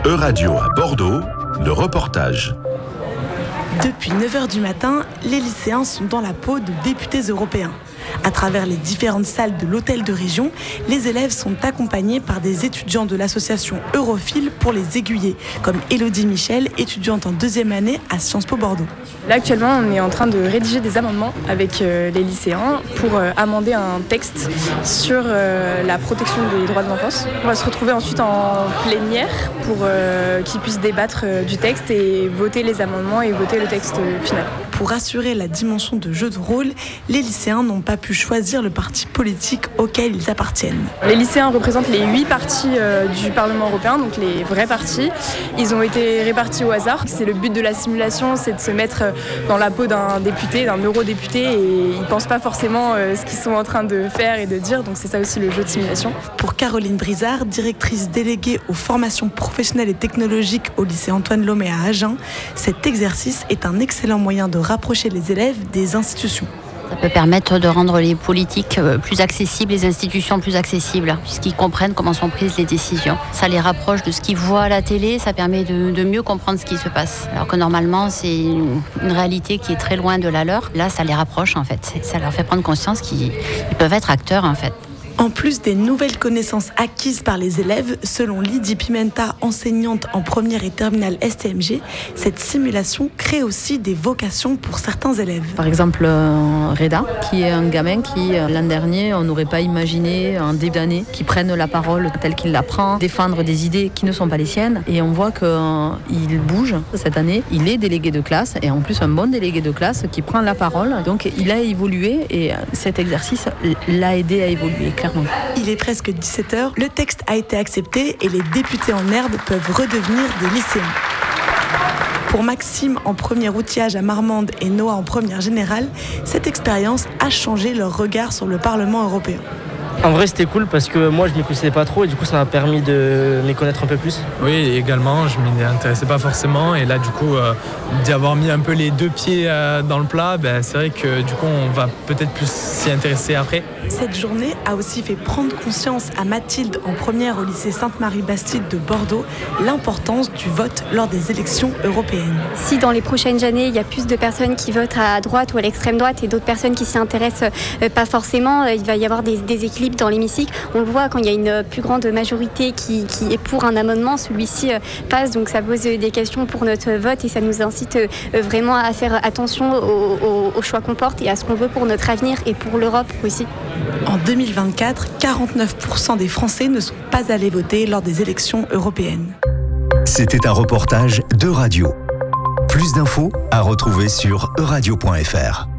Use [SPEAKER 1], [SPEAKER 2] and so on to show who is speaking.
[SPEAKER 1] Euradio à Bordeaux, le reportage.
[SPEAKER 2] Depuis 9h du matin, les lycéens sont dans la peau de députés européens. À travers les différentes salles de l'hôtel de région, les élèves sont accompagnés par des étudiants de l'association Europhile pour les aiguiller, comme Élodie Michel, étudiante en 2e année à Sciences Po Bordeaux.
[SPEAKER 3] Là actuellement on est en train de rédiger des amendements avec les lycéens pour amender un texte sur la protection des droits de l'enfance. On va se retrouver ensuite en plénière pour qu'ils puissent débattre du texte et voter les amendements et voter le texte final.
[SPEAKER 2] Pour assurer la dimension de jeu de rôle, les lycéens n'ont pas pu choisir le parti politique auquel ils appartiennent.
[SPEAKER 3] Les lycéens représentent les 8 partis du Parlement européen, donc les vrais partis. Ils ont été répartis au hasard. C'est le but de la simulation, c'est de se mettre dans la peau d'un député, d'un eurodéputé, et ils ne pensent pas forcément ce qu'ils sont en train de faire et de dire, donc c'est ça aussi le jeu de simulation.
[SPEAKER 2] Pour Caroline Brizard, directrice déléguée aux formations professionnelles et technologiques au lycée Antoine Lomé à Agen, cet exercice est un excellent moyen de rapprocher les élèves des institutions.
[SPEAKER 4] Ça peut permettre de rendre les politiques plus accessibles, les institutions plus accessibles, puisqu'ils comprennent comment sont prises les décisions. Ça les rapproche de ce qu'ils voient à la télé, ça permet de mieux comprendre ce qui se passe. Alors que normalement, c'est une réalité qui est très loin de la leur. Là, ça les rapproche en fait. Ça leur fait prendre conscience qu'ils peuvent être acteurs en fait.
[SPEAKER 2] En plus des nouvelles connaissances acquises par les élèves, selon Lydie Pimenta, enseignante en première et terminale STMG, cette simulation crée aussi des vocations pour certains élèves.
[SPEAKER 5] Par exemple, Reda, qui est un gamin qui, l'an dernier, on n'aurait pas imaginé, en début d'année, qui prenne la parole telle qu'il l'apprend, défendre des idées qui ne sont pas les siennes. Et on voit qu'il bouge cette année. Il est délégué de classe, et en plus un bon délégué de classe qui prend la parole. Donc il a évolué, et cet exercice l'a aidé à évoluer, clairement.
[SPEAKER 2] Il est presque 17h, le texte a été accepté et les députés en herbe peuvent redevenir des lycéens. Pour Maxime en premier outillage à Marmande et Noah en première générale, cette expérience a changé leur regard sur le Parlement européen.
[SPEAKER 6] En vrai, c'était cool parce que moi, je ne m'y connaissais pas trop et du coup, ça m'a permis de m'y connaître un peu plus.
[SPEAKER 7] Oui, également, je ne m'y intéressais pas forcément et là, du coup, d'y avoir mis un peu les 2 pieds dans le plat, c'est vrai que du coup, on va peut-être plus s'y intéresser après.
[SPEAKER 2] Cette journée a aussi fait prendre conscience à Mathilde en première au lycée Sainte-Marie-Bastide de Bordeaux l'importance du vote lors des élections européennes.
[SPEAKER 8] Si dans les prochaines années, il y a plus de personnes qui votent à droite ou à l'extrême droite et d'autres personnes qui s'y intéressent pas forcément, il va y avoir des équilibres dans l'hémicycle. On le voit quand il y a une plus grande majorité qui est pour un amendement, celui-ci passe, donc ça pose des questions pour notre vote et ça nous incite vraiment à faire attention aux choix qu'on porte et à ce qu'on veut pour notre avenir et pour l'Europe aussi.
[SPEAKER 2] En 2024, 49% des Français ne sont pas allés voter lors des élections européennes.
[SPEAKER 9] C'était un reportage d'Euradio. Plus d'infos à retrouver sur euradio.fr.